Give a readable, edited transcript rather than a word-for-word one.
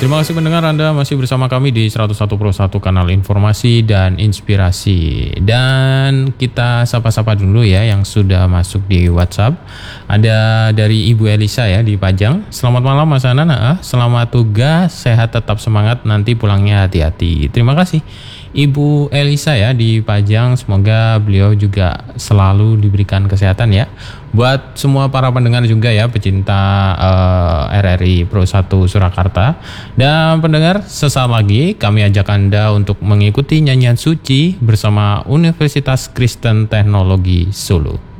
Terima kasih pendengar, Anda masih bersama kami di 101.1 kanal informasi dan inspirasi. Dan kita sapa-sapa dulu ya yang sudah masuk di WhatsApp. Ada dari Ibu Elisa ya di Pajang. Selamat malam Mas Anan, selamat tugas, sehat tetap semangat, nanti pulangnya hati-hati. Terima kasih Ibu Elisa ya di Pajang, semoga beliau juga selalu diberikan kesehatan ya. Buat semua para pendengar juga ya, pecinta RRI Pro 1 Surakarta. Dan pendengar, sesaat lagi kami ajak Anda untuk mengikuti nyanyian suci bersama Universitas Kristen Teknologi Solo.